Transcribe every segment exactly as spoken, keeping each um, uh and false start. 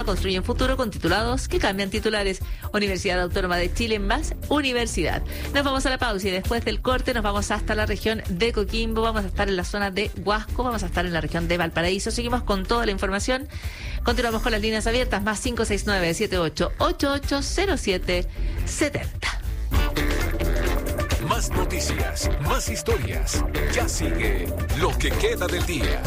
construyen futuro con titulados que cambian titulares. Universidad Autónoma de Chile más universidad. Nos vamos a la pausa y después del corte nos vamos hasta la región de Coquimbo. Vamos a estar en la zona de Huasco, vamos a estar en la región de Valparaíso. Seguimos con toda la información. Continuamos con las líneas abiertas, más cinco seis nueve, siete ocho ocho ocho cero siete siete cero. Más noticias, más historias. Ya sigue Lo que queda del día.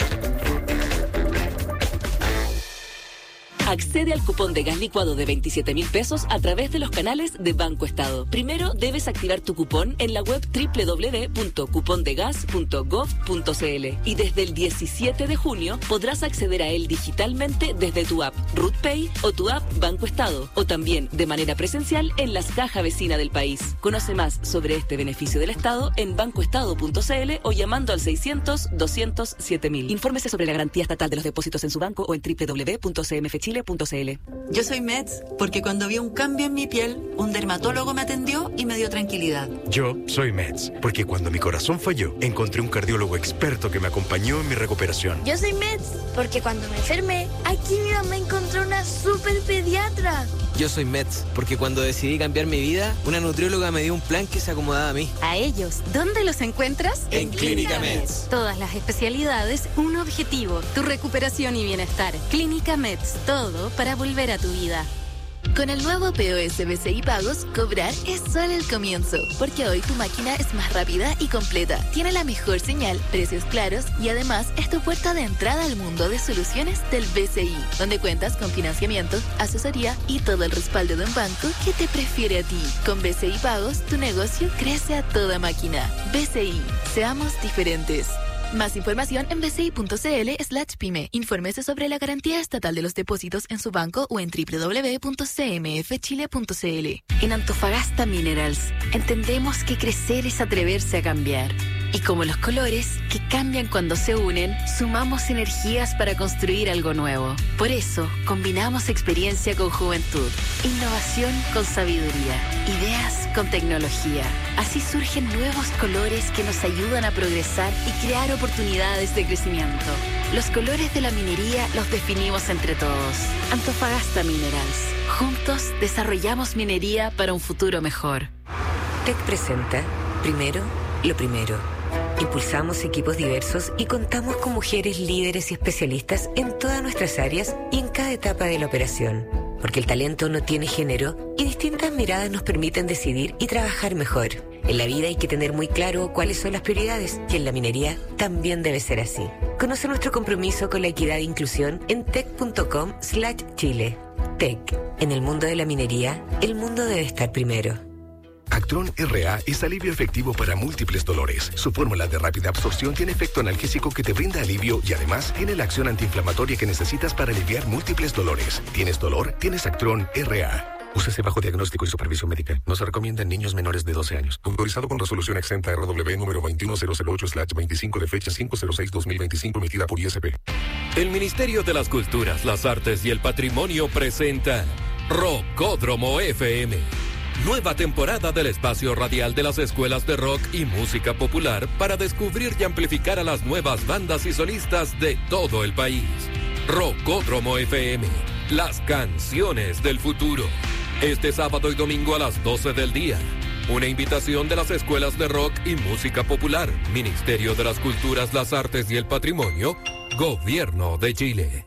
Accede al cupón de gas licuado de veintisiete mil pesos a través de los canales de Banco Estado. Primero debes activar tu cupón en la web doble u doble u doble u punto cupondegas punto gov punto cl y desde el diecisiete de junio podrás acceder a él digitalmente desde tu app RutPay o tu app Banco Estado, o también de manera presencial en las cajas vecinas del país. Conoce más sobre este beneficio del Estado en bancoestado punto cl o llamando al seiscientos, doscientos siete mil. Infórmese sobre la garantía estatal de los depósitos en su banco o en doble u doble u doble u punto c m f chile punto c l. Yo soy Meds porque cuando vi un cambio en mi piel, un dermatólogo me atendió y me dio tranquilidad. Yo soy Meds porque cuando mi corazón falló, encontré un cardiólogo experto que me acompañó en mi recuperación. Yo soy Meds porque cuando me enfermé, aquí mi mamá encontró una super pediatra. Yo soy Meds porque cuando decidí cambiar mi vida, una nutrióloga me dio un plan que se acomodaba a mí. A ellos, ¿dónde los encuentras? En, en Clínica Meds. Todas las especialidades, un objetivo, tu recuperación y bienestar. Clínica Meds, todo para volver a tu vida. Con el nuevo P O S B C I Pagos, cobrar es solo el comienzo, porque hoy tu máquina es más rápida y completa, tiene la mejor señal, precios claros y además es tu puerta de entrada al mundo de soluciones del B C I, donde cuentas con financiamiento, asesoría y todo el respaldo de un banco que te prefiere a ti. Con B C I Pagos, tu negocio crece a toda máquina. B C I, seamos diferentes. Más información en bci.cl slash pyme. Infórmese sobre la garantía estatal de los depósitos en su banco o en doble u doble u doble u punto c m f chile punto c l. En Antofagasta Minerals entendemos que crecer es atreverse a cambiar. Y como los colores, que cambian cuando se unen, sumamos energías para construir algo nuevo. Por eso, combinamos experiencia con juventud, innovación con sabiduría, ideas con tecnología. Así surgen nuevos colores que nos ayudan a progresar y crear oportunidades de crecimiento. Los colores de la minería los definimos entre todos. Antofagasta Minerals. Juntos desarrollamos minería para un futuro mejor. T E C presenta, primero, lo primero. Impulsamos equipos diversos y contamos con mujeres líderes y especialistas en todas nuestras áreas y en cada etapa de la operación. Porque el talento no tiene género y distintas miradas nos permiten decidir y trabajar mejor. En la vida hay que tener muy claro cuáles son las prioridades y en la minería también debe ser así. Conoce nuestro compromiso con la equidad e inclusión en tec punto com slash chile. T E C. En el mundo de la minería, el mundo debe estar primero. Actron R A es alivio efectivo para múltiples dolores. Su fórmula de rápida absorción tiene efecto analgésico que te brinda alivio y además tiene la acción antiinflamatoria que necesitas para aliviar múltiples dolores. ¿Tienes dolor? Tienes Actron R A. Úsese bajo diagnóstico y supervisión médica. No se recomienda en niños menores de doce años. Autorizado con resolución exenta R W número veintiuno mil ocho slash veinticinco de fecha cinco cero seis dos mil veinticinco emitida por I S P. El Ministerio de las Culturas, las Artes y el Patrimonio presenta Rockódromo F M. Nueva temporada del espacio radial de las escuelas de rock y música popular para descubrir y amplificar a las nuevas bandas y solistas de todo el país. Rockódromo F M, las canciones del futuro. Este sábado y domingo a las doce del día. Una invitación de las escuelas de rock y música popular, Ministerio de las Culturas, las Artes y el Patrimonio, Gobierno de Chile.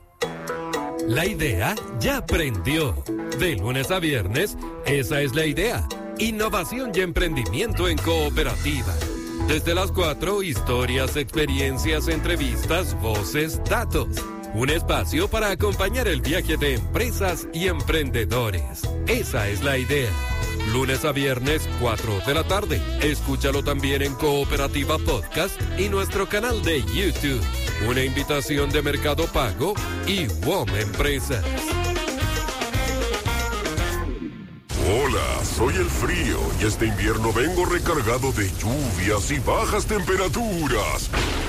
La idea ya prendió. De lunes a viernes, esa es la idea. Innovación y emprendimiento en cooperativa. Desde las cuatro, historias, experiencias, entrevistas, voces, datos. Un espacio para acompañar el viaje de empresas y emprendedores. Esa es la idea. Lunes a viernes, cuatro de la tarde. Escúchalo también en Cooperativa Podcast y nuestro canal de YouTube. Una invitación de Mercado Pago y W O M Empresas. Hola, soy el frío y este invierno vengo recargado de lluvias y bajas temperaturas.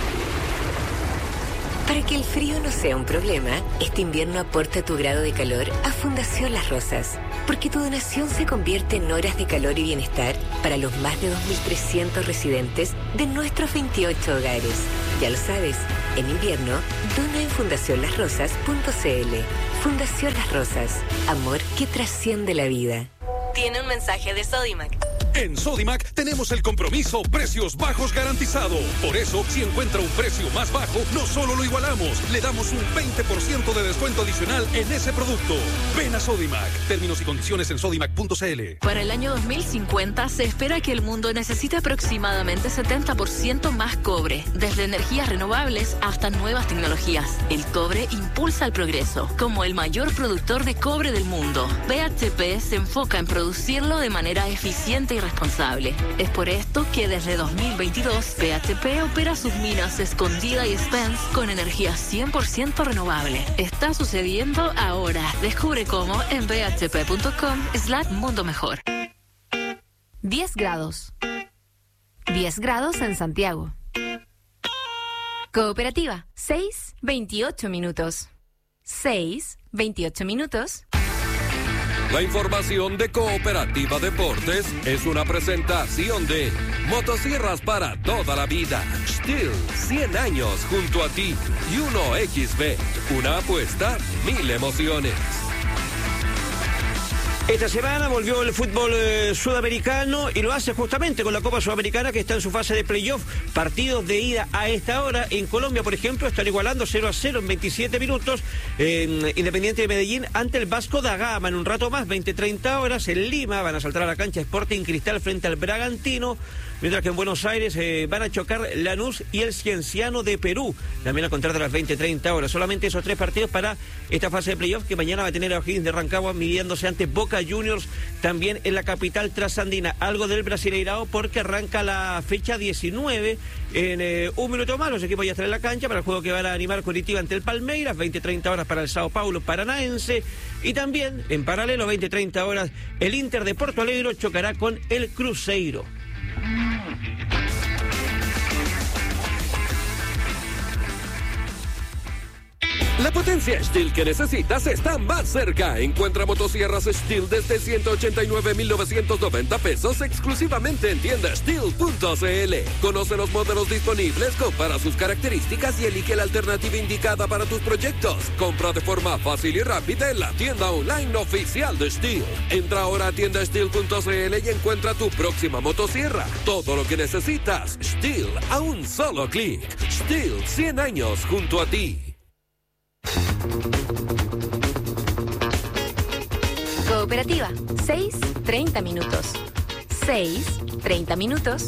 Para que el frío no sea un problema, este invierno aporta tu grado de calor a Fundación Las Rosas, porque tu donación se convierte en horas de calor y bienestar para los más de dos mil trescientos residentes de nuestros veintiocho hogares. Ya lo sabes, en invierno, dona en fundación las rosas punto c l. Fundación Las Rosas. Amor que trasciende la vida. Tiene un mensaje de Sodimac. En Sodimac tenemos el compromiso precios bajos garantizado. Por eso, si encuentra un precio más bajo, no solo lo igualamos, le damos un veinte por ciento de descuento adicional en ese producto. Ven a Sodimac. Términos y condiciones en sodimac punto c l. Para el año dos mil cincuenta se espera que el mundo necesite aproximadamente setenta por ciento más cobre, desde energías renovables hasta nuevas tecnologías. El cobre impulsa el progreso. Como el mayor productor de cobre del mundo, B H P se enfoca en producirlo de manera eficiente y responsable. Es por esto que desde dos mil veintidós B H P opera sus minas Escondida y Spence con energía cien por ciento renovable. Está sucediendo ahora. Descubre cómo en b h p punto com slash mundo mejor. diez grados. diez grados en Santiago. Cooperativa, seis, veintiocho minutos. seis, veintiocho minutos. La información de Cooperativa Deportes es una presentación de Motosierras para toda la vida. Stihl, cien años junto a ti. Y uno X B, una apuesta, mil emociones. Esta semana volvió el fútbol eh, sudamericano y lo hace justamente con la Copa Sudamericana que está en su fase de playoff. Partidos de ida a esta hora. En Colombia, por ejemplo, están igualando cero a cero en veintisiete minutos. Eh, Independiente de Medellín ante el Vasco da Gama. En un rato más, veinte treinta horas. En Lima van a saltar a la cancha Sporting Cristal frente al Bragantino. Mientras que en Buenos Aires eh, van a chocar Lanús y el Cienciano de Perú. También a contar de las veinte treinta horas. Solamente esos tres partidos para esta fase de playoff que mañana va a tener a O'Higgins de Rancagua midiéndose ante Boca Juniors también en la capital trasandina. Algo del Brasileirao porque arranca la fecha diecinueve en eh, un minuto más. Los equipos ya están en la cancha para el juego que van a animar Curitiba ante el Palmeiras. veinte treinta horas para el Sao Paulo Paranaense. Y también en paralelo veinte treinta horas el Inter de Porto Alegre chocará con el Cruzeiro. La potencia Stihl que necesitas está más cerca. Encuentra motosierras Stihl desde ciento ochenta y nueve mil novecientos noventa pesos exclusivamente en tienda stihl punto c l. Conoce los modelos disponibles, compara sus características y elige la alternativa indicada para tus proyectos. Compra de forma fácil y rápida en la tienda online oficial de Stihl. Entra ahora a tienda stihl punto c l y encuentra tu próxima motosierra. Todo lo que necesitas, Stihl, a un solo clic. Stihl, cien años junto a ti. Cooperativa, seis, treinta minutos. seis, treinta minutos.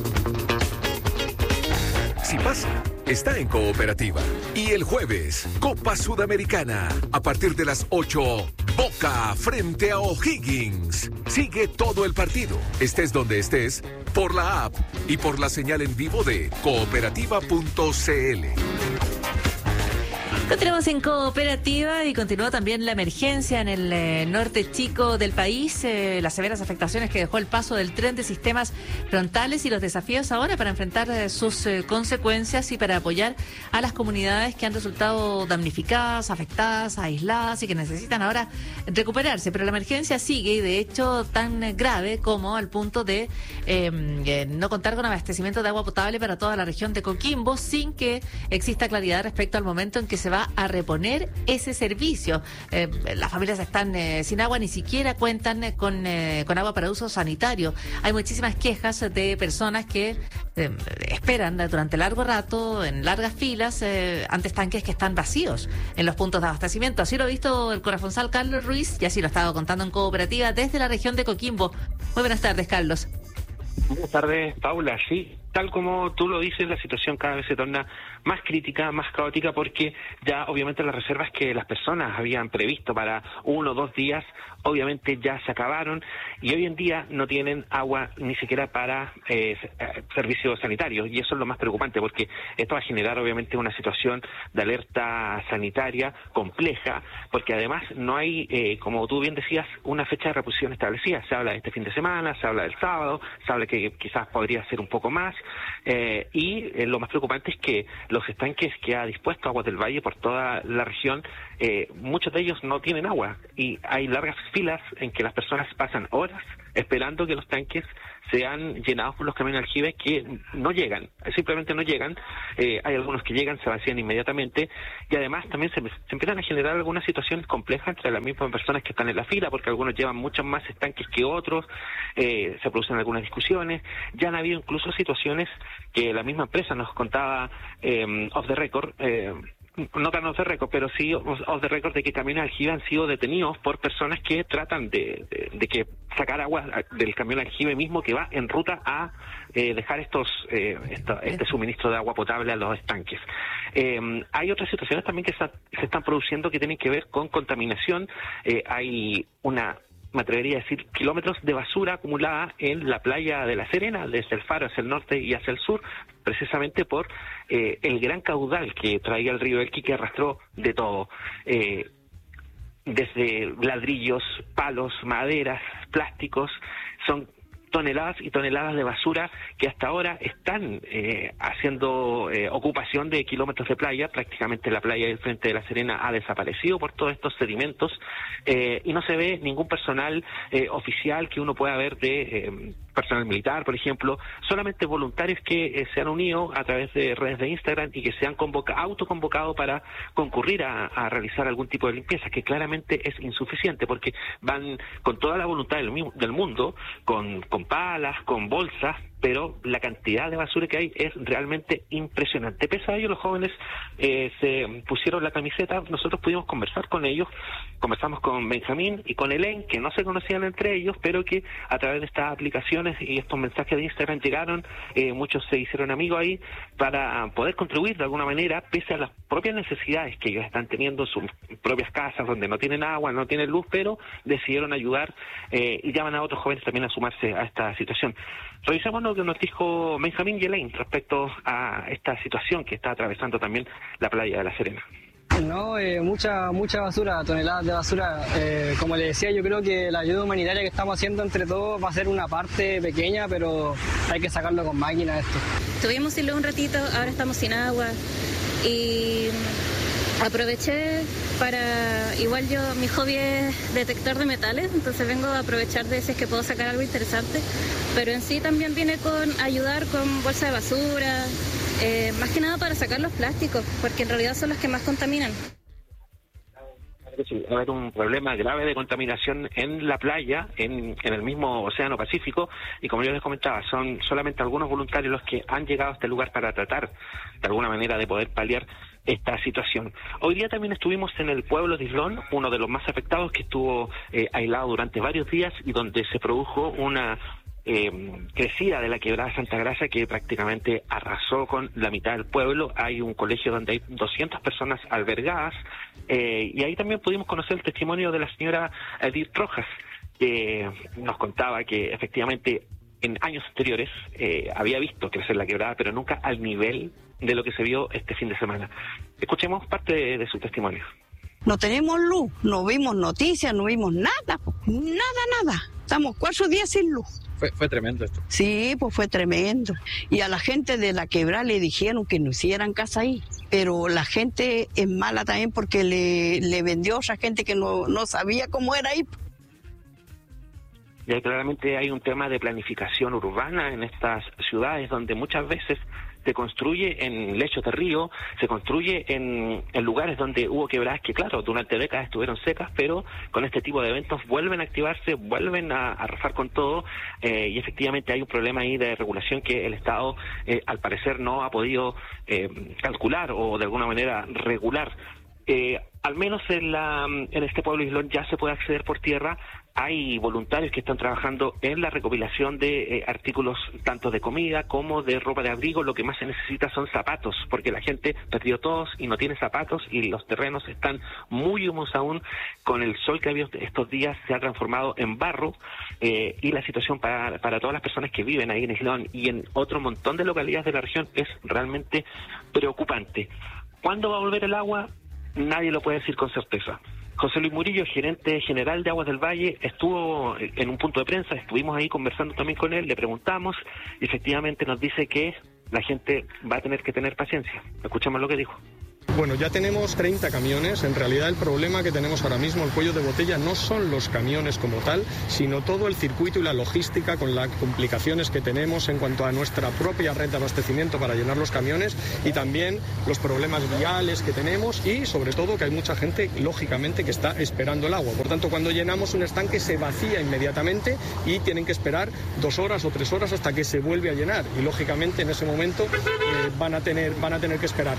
Si pasa, está en Cooperativa. Y el jueves, Copa Sudamericana. A partir de las ocho, Boca frente a O'Higgins. Sigue todo el partido, estés donde estés, por la app y por la señal en vivo de cooperativa punto c l. Continuamos en Cooperativa y continúa también la emergencia en el eh, norte chico del país, eh, las severas afectaciones que dejó el paso del tren de sistemas frontales y los desafíos ahora para enfrentar eh, sus eh, consecuencias y para apoyar a las comunidades que han resultado damnificadas, afectadas, aisladas y que necesitan ahora recuperarse. Pero la emergencia sigue y de hecho tan eh, grave como al punto de eh, eh, no contar con abastecimiento de agua potable para toda la región de Coquimbo sin que exista claridad respecto al momento en que se va a reponer ese servicio. Eh, las familias están eh, sin agua, ni siquiera cuentan eh, con, eh, con agua para uso sanitario. Hay muchísimas quejas de personas que eh, esperan durante largo rato, en largas filas, eh, ante tanques que están vacíos en los puntos de abastecimiento. Así lo ha visto el corresponsal Carlos Ruiz y así lo ha estado contando en Cooperativa desde la región de Coquimbo. Muy buenas tardes, Carlos. Buenas tardes, Paula. Sí, tal como tú lo dices, la situación cada vez se torna más crítica, más caótica, porque ya obviamente las reservas que las personas habían previsto para uno o dos días, obviamente ya se acabaron y hoy en día no tienen agua ni siquiera para eh, servicios sanitarios, y eso es lo más preocupante porque esto va a generar obviamente una situación de alerta sanitaria compleja, porque además no hay, eh, como tú bien decías, una fecha de reposición establecida. Se habla de este fin de semana, se habla del sábado, se habla que quizás podría ser un poco más, eh, y eh, lo más preocupante es que los estanques que ha dispuesto Aguas del Valle por toda la región, eh, muchos de ellos no tienen agua y hay largas filas en que las personas pasan horas esperando que los tanques sean llenados por los camiones de aljibes que no llegan, simplemente no llegan. Eh, hay algunos que llegan, se vacían inmediatamente, y además también se, se empiezan a generar algunas situaciones complejas entre las mismas personas que están en la fila, porque algunos llevan muchos más estanques que otros, eh, se producen algunas discusiones. Ya han habido incluso situaciones que la misma empresa nos contaba eh, off the record, eh, no tan off the record, pero sí off the record, de que camiones de aljibe han sido detenidos por personas que tratan de, de, de que sacar agua del camión de aljibe mismo que va en ruta a eh, dejar estos eh, esta, este suministro de agua potable a los estanques. Eh, hay otras situaciones también que se, se están produciendo que tienen que ver con contaminación. Eh, hay una, me atrevería a decir, kilómetros de basura acumulada en la playa de La Serena, desde el Faro hacia el norte y hacia el sur, precisamente por eh, el gran caudal que traía el río Elqui, que arrastró de todo, eh, desde ladrillos, palos, maderas, plásticos. Son toneladas y toneladas de basura que hasta ahora están eh, haciendo eh, ocupación de kilómetros de playa. Prácticamente la playa del frente de La Serena ha desaparecido por todos estos sedimentos, eh, y no se ve ningún personal eh, oficial que uno pueda ver de eh, personal militar, por ejemplo, solamente voluntarios que eh, se han unido a través de redes de Instagram y que se han convoca, autoconvocado para concurrir a, a realizar algún tipo de limpieza, que claramente es insuficiente, porque van con toda la voluntad del, del mundo, con, con palas, con bolsas, pero la cantidad de basura que hay es realmente impresionante. Pese a ello, los jóvenes eh, se pusieron la camiseta. Nosotros pudimos conversar con ellos, conversamos con Benjamín y con Helen, que no se conocían entre ellos, pero que a través de estas aplicaciones y estos mensajes de Instagram llegaron, eh, muchos se hicieron amigos ahí para poder contribuir de alguna manera, pese a las propias necesidades que ellos están teniendo en sus propias casas, donde no tienen agua, no tienen luz, pero decidieron ayudar, eh, y llaman a otros jóvenes también a sumarse a esta situación. Revisamos lo que nos dijo Benjamín y Elaine respecto a esta situación que está atravesando también la playa de La Serena. No, eh, mucha mucha basura, toneladas de basura. Eh, como le decía, yo creo que la ayuda humanitaria que estamos haciendo entre todos va a ser una parte pequeña, pero hay que sacarlo con máquina esto. Tuvimos irlo un ratito, ahora estamos sin agua y aproveché para, igual yo, mi hobby es detector de metales, entonces vengo a aprovechar de si es que puedo sacar algo interesante, pero en sí también viene con ayudar con bolsa de basura, eh, más que nada para sacar los plásticos, porque en realidad son los que más contaminan. Sí, va a haber un problema grave de contaminación en la playa, en, en el mismo Océano Pacífico, y como yo les comentaba, son solamente algunos voluntarios los que han llegado a este lugar para tratar de alguna manera de poder paliar esta situación. Hoy día también estuvimos en el pueblo de Islón, uno de los más afectados, que estuvo eh, aislado durante varios días y donde se produjo una Eh, crecida de la quebrada Santa Gracia que prácticamente arrasó con la mitad del pueblo. Hay un colegio donde hay doscientas personas albergadas, eh, y ahí también pudimos conocer el testimonio de la señora Edith Rojas, que nos contaba que efectivamente en años anteriores eh, había visto crecer la quebrada, pero nunca al nivel de lo que se vio este fin de semana. Escuchemos parte de, de su testimonio. No tenemos luz, no vimos noticias, no vimos nada, nada, nada. Estamos cuatro días sin luz. Fue, fue tremendo esto. Sí, pues fue tremendo. Y a la gente de la quebrada le dijeron que no hicieran casa ahí. Pero la gente es mala también porque le, le vendió a otra gente que no, no sabía cómo era ahí. Ya claramente hay un tema de planificación urbana en estas ciudades donde muchas veces se construye en lechos de río, se construye en, en lugares donde hubo quebradas que, claro, durante décadas estuvieron secas, pero con este tipo de eventos vuelven a activarse, vuelven a arrasar con todo, eh, y efectivamente hay un problema ahí de regulación que el Estado, eh, al parecer, no ha podido eh, calcular o de alguna manera regular. Eh, al menos en, la, en este pueblo Islón ya se puede acceder por tierra. Hay voluntarios que están trabajando en la recopilación de eh, artículos tanto de comida como de ropa de abrigo. Lo que más se necesita son zapatos, porque la gente perdió todos y no tiene zapatos y los terrenos están muy húmedos aún. Con el sol que ha habido estos días se ha transformado en barro, eh, y la situación para, para todas las personas que viven ahí en Islón y en otro montón de localidades de la región es realmente preocupante. ¿Cuándo va a volver el agua? Nadie lo puede decir con certeza. José Luis Murillo, gerente general de Aguas del Valle, estuvo en un punto de prensa, estuvimos ahí conversando también con él, le preguntamos y efectivamente nos dice que la gente va a tener que tener paciencia. Escuchemos lo que dijo. Bueno, ya tenemos treinta camiones. En realidad el problema que tenemos ahora mismo, el cuello de botella, no son los camiones como tal, sino todo el circuito y la logística con las complicaciones que tenemos en cuanto a nuestra propia red de abastecimiento para llenar los camiones y también los problemas viales que tenemos y sobre todo que hay mucha gente, lógicamente, que está esperando el agua. Por tanto, cuando llenamos un estanque se vacía inmediatamente y tienen que esperar dos horas o tres horas hasta que se vuelve a llenar y lógicamente en ese momento eh, van a tener, van a tener que esperar.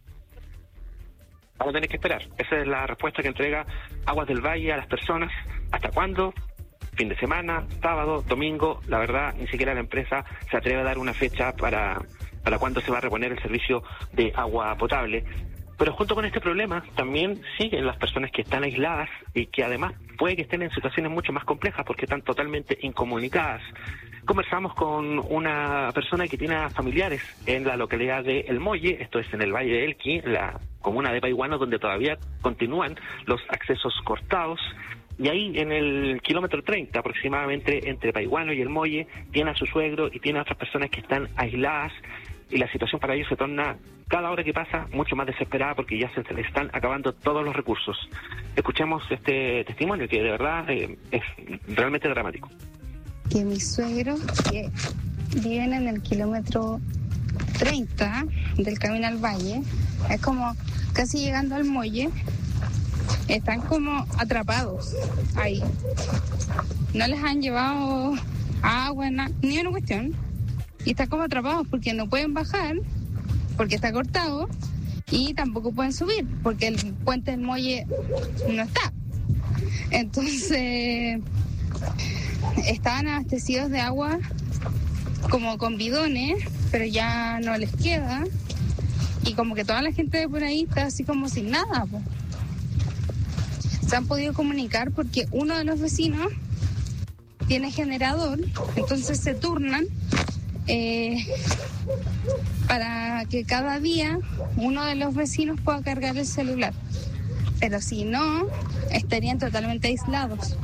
Vamos a tener que esperar. Esa es la respuesta que entrega Aguas del Valle a las personas. ¿Hasta cuándo? Fin de semana, sábado, domingo. La verdad, ni siquiera la empresa se atreve a dar una fecha para, para cuándo se va a reponer el servicio de agua potable. Pero junto con este problema también siguen las personas que están aisladas y que además puede que estén en situaciones mucho más complejas porque están totalmente incomunicadas. Conversamos con una persona que tiene familiares en la localidad de El Molle, esto es en el Valle de Elqui, la comuna de Paihuano, donde todavía continúan los accesos cortados. Y ahí en el kilómetro treinta aproximadamente entre Paihuano y El Molle tiene a su suegro y tiene a otras personas que están aisladas y la situación para ellos se torna cada hora que pasa mucho más desesperada porque ya se les están acabando todos los recursos. Escuchemos este testimonio que de verdad eh, es realmente dramático. Que mis suegros que viven en el kilómetro treinta del camino al valle, es como casi llegando al Molle, están como atrapados ahí. No les han llevado agua, na, ni una cuestión. Y están como atrapados porque no pueden bajar, porque está cortado, y tampoco pueden subir, porque el puente del Molle no está. Entonces, estaban abastecidos de agua como con bidones, pero ya no les queda. Y como que toda la gente de por ahí está así como sin nada, pues. Se han podido comunicar porque uno de los vecinos tiene generador, entonces se turnan eh, para que cada día uno de los vecinos pueda cargar el celular. Pero si no, estarían totalmente aislados.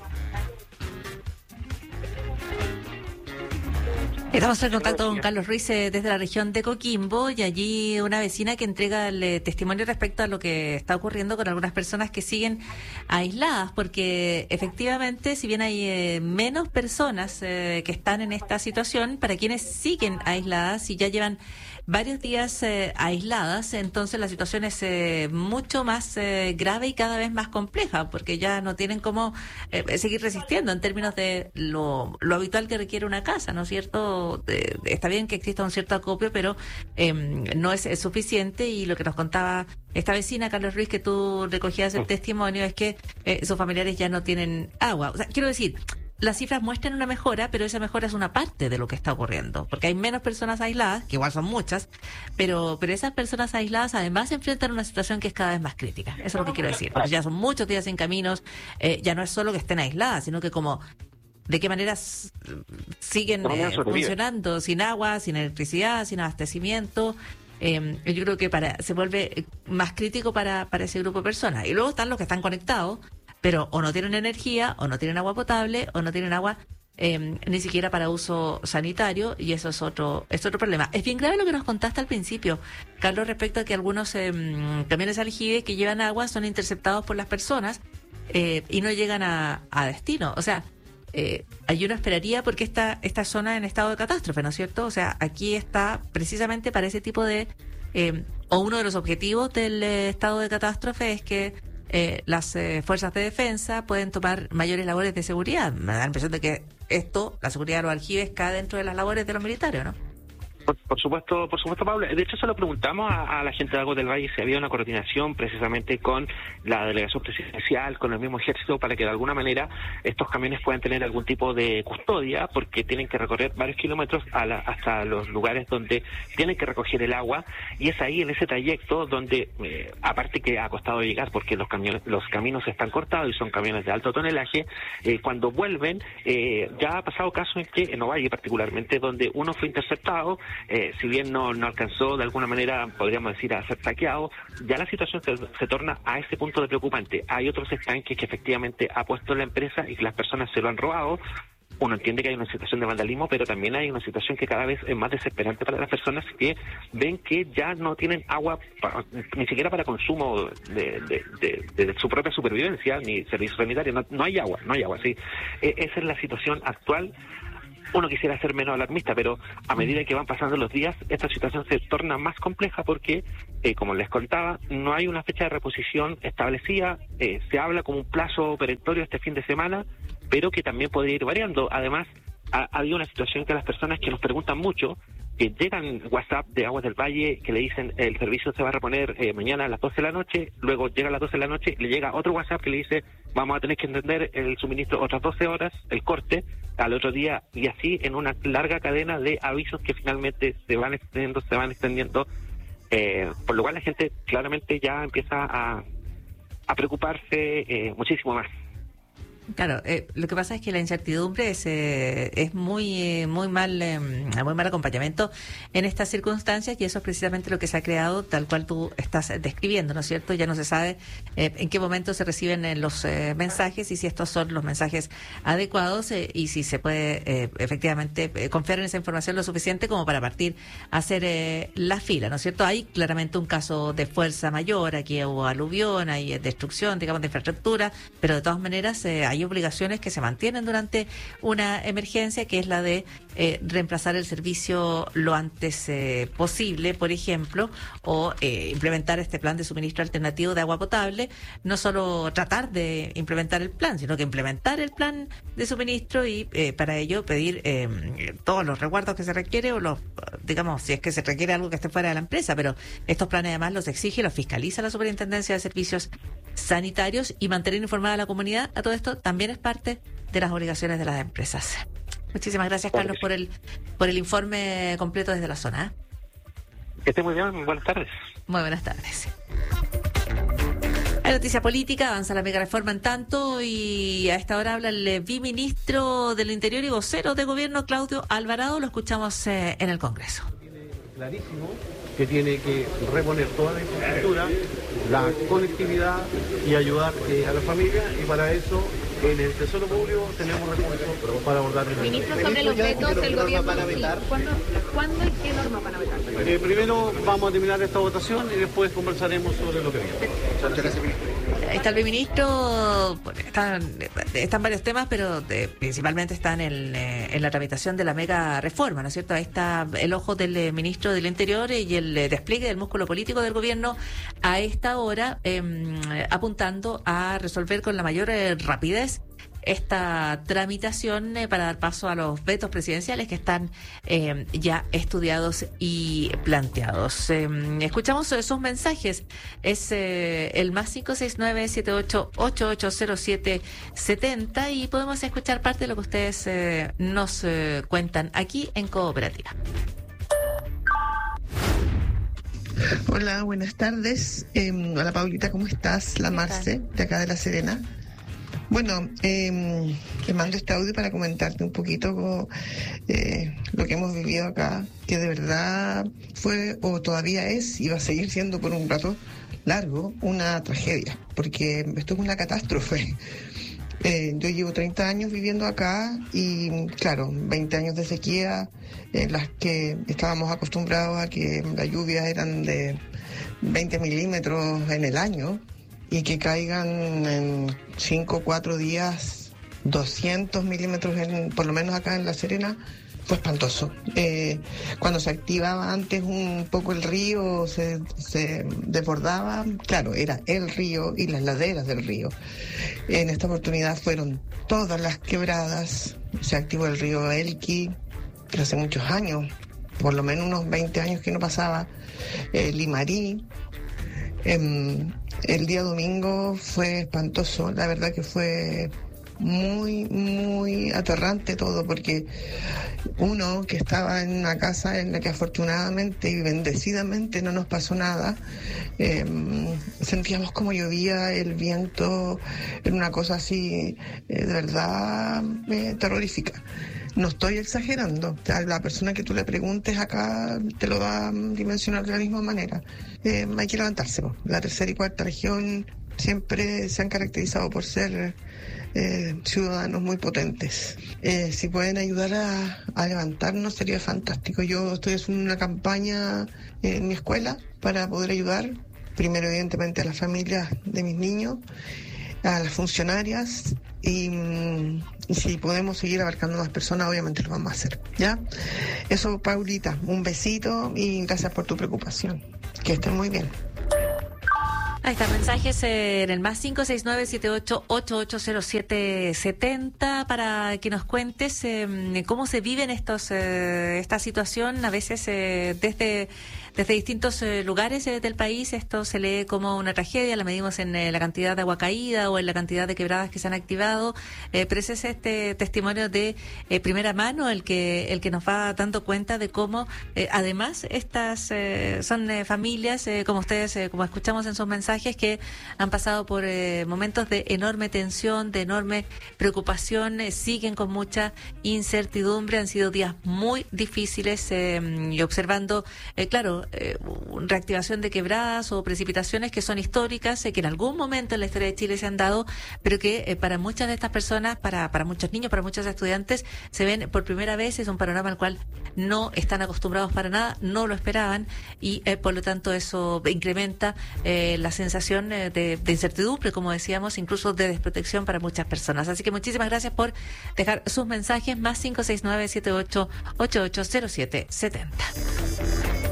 Estamos en contacto con Carlos Ruiz eh, desde la región de Coquimbo y allí una vecina que entrega el eh, testimonio respecto a lo que está ocurriendo con algunas personas que siguen aisladas, porque efectivamente, si bien hay eh, menos personas eh, que están en esta situación, para quienes siguen aisladas y ya llevan varios días eh, aisladas, entonces la situación es eh, mucho más eh, grave y cada vez más compleja, porque ya no tienen cómo eh, seguir resistiendo en términos de lo, lo habitual que requiere una casa, ¿no es cierto? Eh, está bien que exista un cierto acopio, pero eh, no es, es suficiente, y lo que nos contaba esta vecina, Carlos Ruiz, que tú recogías el testimonio, es que eh, sus familiares ya no tienen agua. O sea, quiero decir, las cifras muestran una mejora, pero esa mejora es una parte de lo que está ocurriendo, porque hay menos personas aisladas, que igual son muchas, pero pero esas personas aisladas además se enfrentan a una situación que es cada vez más crítica. Eso es lo que quiero decir, porque ya son muchos días sin caminos, eh, ya no es solo que estén aisladas, sino que como de qué manera s- siguen eh, funcionando sin agua, sin electricidad, sin abastecimiento. Eh, yo creo que para se vuelve más crítico para, para ese grupo de personas. Y luego están los que están conectados, pero o no tienen energía, o no tienen agua potable, o no tienen agua eh, ni siquiera para uso sanitario, y eso es otro es otro problema. Es bien grave lo que nos contaste al principio, Carlos, respecto a que algunos eh, camiones aljibes que llevan agua son interceptados por las personas eh, y no llegan a, a destino. O sea, eh, hay uno esperaría porque esta, esta zona en estado de catástrofe, ¿no es cierto? O sea, aquí está precisamente para ese tipo de... Eh, o uno de los objetivos del eh, estado de catástrofe es que Eh, las eh, fuerzas de defensa pueden tomar mayores labores de seguridad. Me da la impresión de que esto, la seguridad de los aljibes, cae dentro de las labores de los militares, ¿no? Por, por supuesto, por supuesto, Pablo. De hecho, se lo preguntamos a, a la gente de Aguas del Valle si había una coordinación precisamente con la delegación presidencial, con el mismo ejército, para que de alguna manera estos camiones puedan tener algún tipo de custodia, porque tienen que recorrer varios kilómetros a la, hasta los lugares donde tienen que recoger el agua, y es ahí en ese trayecto donde, eh, aparte que ha costado llegar, porque los camiones, los caminos están cortados y son camiones de alto tonelaje, eh, cuando vuelven, eh, ya ha pasado caso en que en Ovalle particularmente, donde uno fue interceptado. Eh, si bien no, no alcanzó de alguna manera, podríamos decir, a ser saqueado, ya la situación se, se torna a ese punto de preocupante. Hay otros estanques que efectivamente ha puesto la empresa y que las personas se lo han robado, uno entiende que hay una situación de vandalismo, pero también hay una situación que cada vez es más desesperante para las personas que ven que ya no tienen agua para, ni siquiera para consumo de, de, de, de su propia supervivencia, ni servicio sanitario, no, no hay agua, no hay agua, sí. E- esa es la situación actual. Uno quisiera ser menos alarmista, pero a medida que van pasando los días, esta situación se torna más compleja porque, eh, como les contaba, no hay una fecha de reposición establecida, eh, se habla como un plazo perentorio este fin de semana, pero que también podría ir variando. Además, ha, ha habido una situación que las personas que nos preguntan mucho, que llegan WhatsApp de Aguas del Valle, que le dicen el servicio se va a reponer eh, mañana a las doce de la noche, luego llega a las doce de la noche, le llega otro WhatsApp que le dice vamos a tener que entender el suministro otras doce horas, el corte, al otro día, y así en una larga cadena de avisos que finalmente se van extendiendo, se van extendiendo, eh, por lo cual la gente claramente ya empieza a, a preocuparse eh, muchísimo más. Claro, eh, lo que pasa es que la incertidumbre es, eh, es muy eh, muy mal eh, muy mal acompañamiento en estas circunstancias, y eso es precisamente lo que se ha creado tal cual tú estás describiendo, ¿no es cierto? Ya no se sabe eh, en qué momento se reciben eh, los eh, mensajes y si estos son los mensajes adecuados eh, y si se puede eh, efectivamente eh, confiar en esa información lo suficiente como para partir a hacer eh, la fila, ¿no es cierto? Hay claramente un caso de fuerza mayor, aquí hubo aluvión, hay eh, destrucción, digamos, de infraestructura, pero de todas maneras eh, hay obligaciones que se mantienen durante una emergencia, que es la de eh, reemplazar el servicio lo antes eh, posible, por ejemplo, o eh, implementar este plan de suministro alternativo de agua potable. No solo tratar de implementar el plan, sino que implementar el plan de suministro y eh, para ello pedir eh, todos los resguardos que se requiere, o los, digamos, si es que se requiere algo que esté fuera de la empresa, pero estos planes además los exige y los fiscaliza la Superintendencia de Servicios Sanitarios, y mantener informada a la comunidad. A todo esto también es parte de las obligaciones de las empresas. Muchísimas gracias, Carlos, por el por el informe completo desde la zona. Que esté muy bien, buenas tardes. Muy buenas tardes. Hay noticia política, avanza la mega reforma en tanto, y a esta hora habla el viceministro del Interior y vocero de gobierno, Claudio Alvarado. Lo escuchamos eh, en el Congreso. Clarísimo que tiene que reponer toda la infraestructura, la conectividad y ayudar eh, a la familia, y para eso en el Tesoro Público tenemos recursos para abordar el Ministro, sobre los vetos del gobierno, sí. ¿Cuándo, ¿Cuándo y qué norma van a vetar? Eh, primero vamos a terminar esta votación y después conversaremos sobre lo que viene. Muchas gracias, ministro. Está el ministro, bueno, están, están varios temas, pero de, principalmente están en, en la tramitación de la mega reforma, ¿no es cierto? Ahí está el ojo del ministro del Interior y el despliegue del músculo político del gobierno a esta hora, eh, apuntando a resolver con la mayor eh, rapidez esta tramitación eh, para dar paso a los vetos presidenciales que están eh, ya estudiados y planteados. Eh, escuchamos esos mensajes. Es eh, el más cinco seis nueve siete ocho ocho ocho cero siete siete cero, y podemos escuchar parte de lo que ustedes eh, nos eh, cuentan aquí en Cooperativa. Hola, buenas tardes. Eh, hola, Paulita, ¿cómo estás? La Marce, de acá de La Serena. Bueno, eh, te mando este audio para comentarte un poquito eh, lo que hemos vivido acá, que de verdad fue, o todavía es, y va a seguir siendo por un rato largo, una tragedia, porque esto es una catástrofe. Eh, yo llevo treinta años viviendo acá y, claro, veinte años de sequía, en las que estábamos acostumbrados a que las lluvias eran de veinte milímetros en el año, y que caigan en cinco o cuatro días doscientos milímetros, en, por lo menos acá en La Serena, fue espantoso. Eh, cuando se activaba antes un poco el río, se, se desbordaba, claro, era el río y las laderas del río. En esta oportunidad fueron todas las quebradas, se activó el río Elqui, pero hace muchos años, por lo menos unos veinte años que no pasaba, eh, Limarí. Eh, el día domingo fue espantoso, la verdad que fue muy, muy aterrante todo, porque uno que estaba en una casa en la que afortunadamente y bendecidamente no nos pasó nada, eh, sentíamos como llovía, el viento, era una cosa así, eh, de verdad eh, terrorífica. No estoy exagerando, a la persona que tú le preguntes acá te lo va a dimensionar de la misma manera. Eh, hay que levantarse, la tercera y cuarta región siempre se han caracterizado por ser eh, ciudadanos muy potentes. Eh, si pueden ayudar a, a levantarnos sería fantástico. Yo estoy haciendo una campaña en mi escuela para poder ayudar, primero evidentemente a las familias de mis niños, a las funcionarias, y, y si podemos seguir abarcando más personas, obviamente lo vamos a hacer, ¿ya? Eso, Paulita, un besito y gracias por tu preocupación. Que estén muy bien. Ahí están mensajes eh, en el más cinco seis nueve siete ocho ocho ocho cero siete siete cero para que nos cuentes eh, cómo se viven estos eh, esta situación. A veces eh, desde desde distintos eh, lugares eh, del país esto se lee como una tragedia, la medimos en eh, la cantidad de agua caída o en la cantidad de quebradas que se han activado, eh, pero ese es este testimonio de eh, primera mano el que el que nos va dando cuenta de cómo eh, además estas eh, son eh, familias eh, como ustedes eh, como escuchamos en sus mensajes que han pasado por eh, momentos de enorme tensión, de enorme preocupación, eh, siguen con mucha incertidumbre, han sido días muy difíciles eh, y observando, eh, claro, eh, reactivación de quebradas o precipitaciones que son históricas, eh, que en algún momento en la historia de Chile se han dado, pero que eh, para muchas de estas personas, para, para muchos niños, para muchos estudiantes, se ven por primera vez, es un panorama al cual no están acostumbrados para nada, no lo esperaban y eh, por lo tanto eso incrementa eh, las sensación de, de incertidumbre, como decíamos, incluso de desprotección para muchas personas. Así que muchísimas gracias por dejar sus mensajes, más cinco seis nueve siete ocho ocho ocho cero siete siete cero.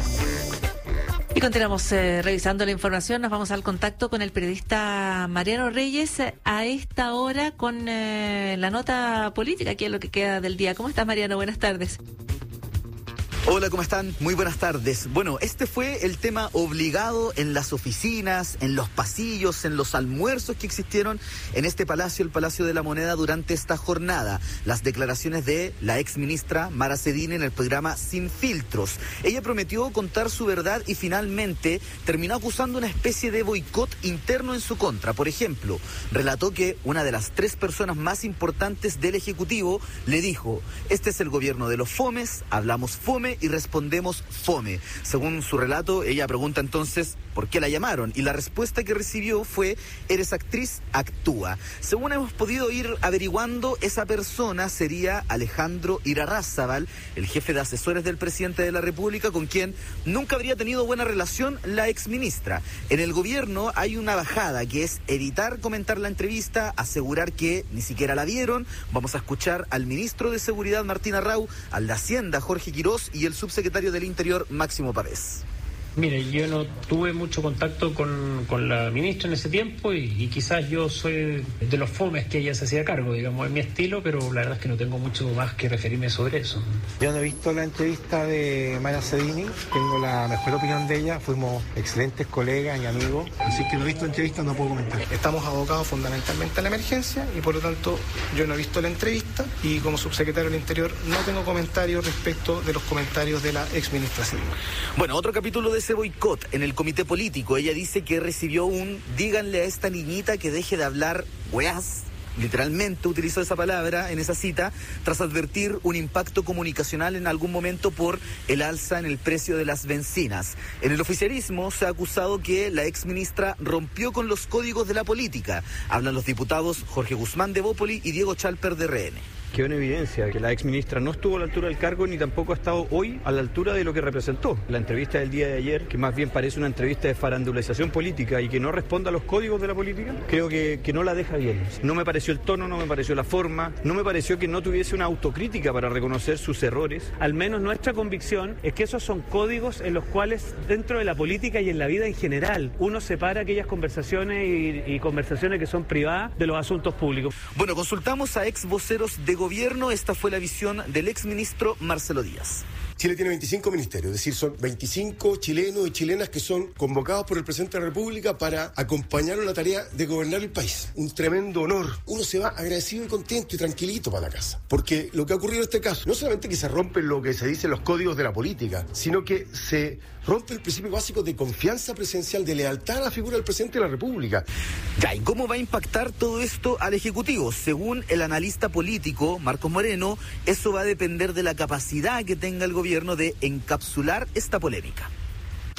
Y continuamos eh, revisando la información, nos vamos al contacto con el periodista Mariano Reyes eh, a esta hora con eh, la nota política, que es lo que queda del día. ¿Cómo estás, Mariano? Buenas tardes. Hola, ¿cómo están? Muy buenas tardes. Bueno, este fue el tema obligado en las oficinas, en los pasillos, en los almuerzos que existieron en este palacio, el Palacio de la Moneda, durante esta jornada. Las declaraciones de la exministra Mara Cedini en el programa Sin Filtros. Ella prometió contar su verdad y finalmente terminó acusando una especie de boicot interno en su contra. Por ejemplo, relató que una de las tres personas más importantes del Ejecutivo le dijo: este es el gobierno de los fomes, hablamos fome y respondemos fome. Según su relato, ella pregunta entonces por qué la llamaron y la respuesta que recibió fue: eres actriz, actúa. Según hemos podido ir averiguando, esa persona sería Alejandro Irarrázaval, el jefe de asesores del presidente de la República, con quien nunca habría tenido buena relación la exministra. En el gobierno hay una bajada que es evitar comentar la entrevista, asegurar que ni siquiera la vieron. Vamos a escuchar al ministro de Seguridad Martín Arrau, al de Hacienda Jorge Quirós y el subsecretario del Interior Máximo Pavés. Mire, yo no tuve mucho contacto con, con la ministra en ese tiempo y, y quizás yo soy de los fomes que ella se hacía cargo, digamos, es mi estilo, pero la verdad es que no tengo mucho más que referirme sobre eso. Yo no he visto la entrevista de Mara Cedini, tengo la mejor opinión de ella, fuimos excelentes colegas y amigos, así que no he visto la entrevista, no puedo comentar. Estamos abocados fundamentalmente a la emergencia y por lo tanto yo no he visto la entrevista y como subsecretario del Interior no tengo comentarios respecto de los comentarios de la exministra Cedini. Bueno, otro capítulo de ese boicot en el comité político. Ella dice que recibió un díganle a esta niñita que deje de hablar weás, literalmente utilizó esa palabra en esa cita, tras advertir un impacto comunicacional en algún momento por el alza en el precio de las bencinas. En el oficialismo se ha acusado que la exministra rompió con los códigos de la política. Hablan los diputados Jorge Guzmán de Bópoli y Diego Chalper de R N. Quedó en evidencia que la exministra no estuvo a la altura del cargo ni tampoco ha estado hoy a la altura de lo que representó. La entrevista del día de ayer, que más bien parece una entrevista de farandulización política y que no responde a los códigos de la política, creo que, que no la deja bien. No me pareció el tono, no me pareció la forma, no me pareció que no tuviese una autocrítica para reconocer sus errores. Al menos nuestra convicción es que esos son códigos en los cuales dentro de la política y en la vida en general uno separa aquellas conversaciones y, y conversaciones que son privadas de los asuntos públicos. Bueno, consultamos a ex voceros de gobierno, esta fue la visión del exministro Marcelo Díaz. Chile tiene veinticinco ministerios, es decir, son veinticinco chilenos y chilenas que son convocados por el presidente de la República para acompañar en la tarea de gobernar el país. Un tremendo honor. Uno se va agradecido y contento y tranquilito para la casa. Porque lo que ha ocurrido en este caso, no solamente que se rompen lo que se dice los códigos de la política, sino que se rompe el principio básico de confianza presidencial, de lealtad a la figura del presidente de la República. Ya, ¿y cómo va a impactar todo esto al Ejecutivo? Según el analista político Marcos Moreno, eso va a depender de la capacidad que tenga el gobierno de encapsular esta polémica.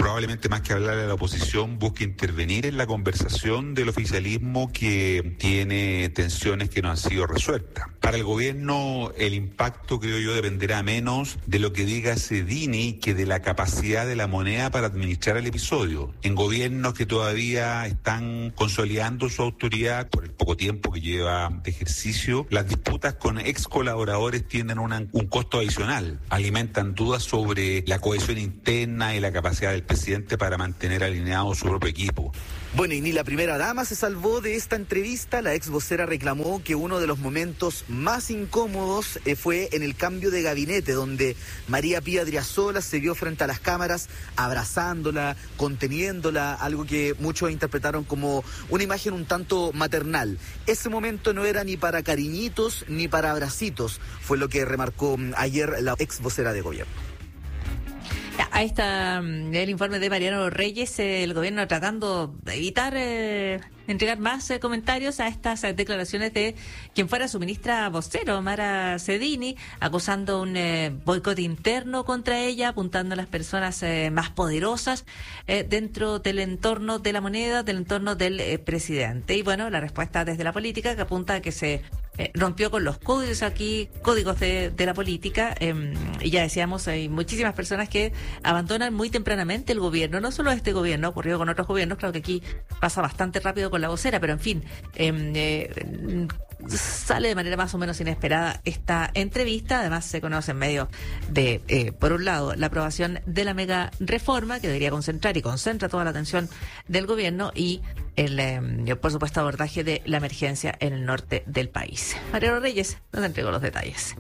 probablemente más que hablarle a la oposición, busque intervenir en la conversación del oficialismo que tiene tensiones que no han sido resueltas. Para el gobierno, el impacto, creo yo, dependerá menos de lo que diga Cedini que de la capacidad de la moneda para administrar el episodio. En gobiernos que todavía están consolidando su autoridad por el poco tiempo que lleva de ejercicio, las disputas con ex colaboradores tienen una, un costo adicional, alimentan dudas sobre la cohesión interna y la capacidad del presidente para mantener alineado su propio equipo. Bueno, y ni la primera dama se salvó de esta entrevista. La ex vocera reclamó que uno de los momentos más incómodos eh, fue en el cambio de gabinete, donde María Pía Adriasola se vio frente a las cámaras abrazándola, conteniéndola, algo que muchos interpretaron como una imagen un tanto maternal. Ese momento no era ni para cariñitos ni para abracitos, fue lo que remarcó ayer la ex vocera de gobierno. Ahí está el informe de Mariano Reyes, eh, el gobierno tratando de evitar eh, entregar más eh, comentarios a estas eh, declaraciones de quien fuera su ministra vocero, Mara Cedini, acusando un eh, boicot interno contra ella, apuntando a las personas eh, más poderosas eh, dentro del entorno de la moneda, del entorno del eh, presidente. Y bueno, la respuesta desde la política que apunta a que se Eh, rompió con los códigos aquí, códigos de, de la política, eh, y ya decíamos, hay muchísimas personas que abandonan muy tempranamente el gobierno, no solo este gobierno, ocurrió con otros gobiernos, claro que aquí pasa bastante rápido con la vocera, pero en fin, eh, eh, sale de manera más o menos inesperada esta entrevista. Además se conoce en medio de, eh, por un lado, la aprobación de la mega reforma que debería concentrar y concentra toda la atención del gobierno, y el, eh, por supuesto, abordaje de la emergencia en el norte del país. Mariano Reyes nos entregó los detalles.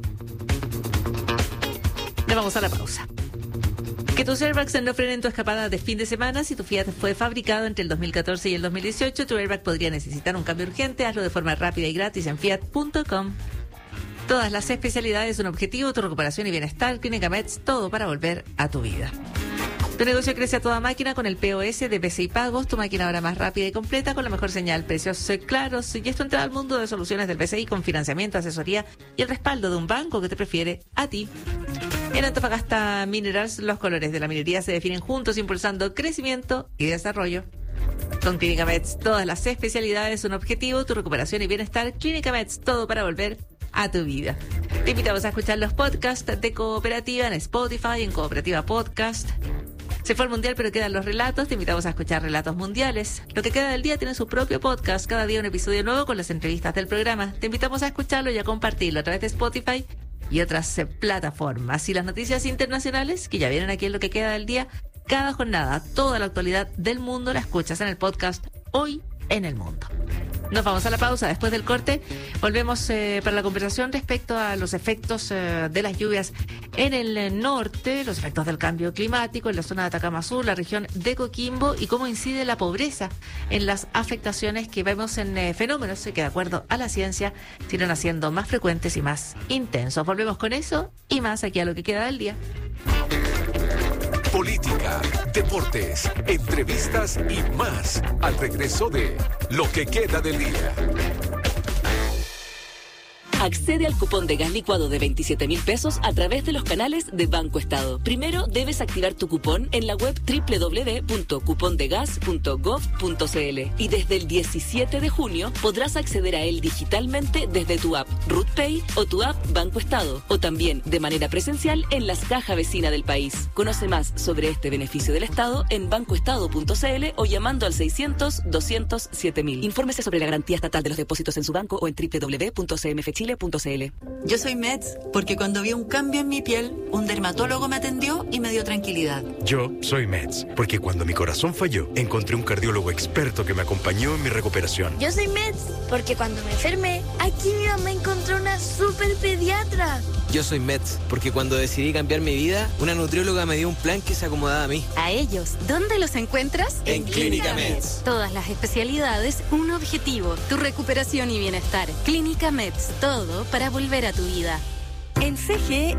Le vamos a la pausa. Que tus airbags no frenen tu escapada de fin de semana. Si tu Fiat fue fabricado entre el dos mil catorce y el dos mil dieciocho, tu airbag podría necesitar un cambio urgente. Hazlo de forma rápida y gratis en fiat punto com. Todas las especialidades, un objetivo, tu recuperación y bienestar. Clínica Meds, todo para volver a tu vida. Tu negocio crece a toda máquina con el P O S de P C I Pagos, tu máquina ahora más rápida y completa con la mejor señal, precios claros. Y esto entra al mundo de soluciones del P C I con financiamiento, asesoría y el respaldo de un banco que te prefiere a ti. En Antofagasta Minerals, los colores de la minería se definen juntos, impulsando crecimiento y desarrollo. Con Clínica Meds, todas las especialidades, un objetivo, tu recuperación y bienestar. Clínica Meds, todo para volver a tu vida. Te invitamos a escuchar los podcasts de Cooperativa en Spotify, en Cooperativa Podcast. Se fue el mundial, pero quedan los relatos. Te invitamos a escuchar Relatos Mundiales. Lo que queda del día tiene su propio podcast. Cada día un episodio nuevo con las entrevistas del programa. Te invitamos a escucharlo y a compartirlo a través de Spotify y otras eh, plataformas. Y las noticias internacionales que ya vienen aquí en Lo que queda del día. Cada jornada, toda la actualidad del mundo la escuchas en el podcast Hoy en el Mundo. Nos vamos a la pausa. Después del corte volvemos eh, para la conversación respecto a los efectos eh, de las lluvias en el eh, norte, los efectos del cambio climático en la zona de Atacama Sur, la región de Coquimbo, y cómo incide la pobreza en las afectaciones que vemos en eh, fenómenos que, de acuerdo a la ciencia, siguen haciendo más frecuentes y más intensos. Volvemos con eso y más aquí a Lo que queda del día. Política, deportes, entrevistas y más al regreso de Lo que queda del día. Accede al cupón de gas licuado de veintisiete mil pesos a través de los canales de Banco Estado. Primero debes activar tu cupón en la web doble u doble u doble u punto cupondegas punto gov punto cl y desde el diecisiete de junio podrás acceder a él digitalmente desde tu app RutPay o tu app Banco Estado, o también de manera presencial en las cajas vecinas del país. Conoce más sobre este beneficio del Estado en bancoestado punto cl o llamando al seiscientos, doscientos, siete mil. Infórmese sobre la garantía estatal de los depósitos en su banco o en doble u doble u doble u punto c m f chile punto c l. Yo soy Meds porque cuando vi un cambio en mi piel, un dermatólogo me atendió y me dio tranquilidad. Yo soy Meds porque cuando mi corazón falló, encontré un cardiólogo experto que me acompañó en mi recuperación. Yo soy Meds porque cuando me enfermé, aquí mi mamá encontró una super pediatra. Yo soy Meds porque cuando decidí cambiar mi vida, una nutrióloga me dio un plan que se acomodaba a mí. A ellos, ¿dónde los encuentras? En Clínica Meds. Todas las especialidades, un objetivo, tu recuperación y bienestar. Clínica Meds, todo para volver a tu vida. En C G E